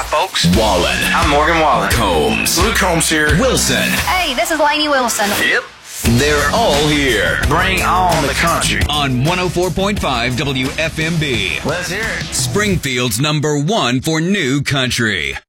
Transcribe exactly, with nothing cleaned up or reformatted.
folks. Wallen. I'm Morgan Wallen. Combs. Luke Combs here. Wilson. Hey, this is Lainey Wilson. Yep. They're all here. Bring on the country. On one oh four point five W F M B. Let's hear it. Springfield's number one for new country.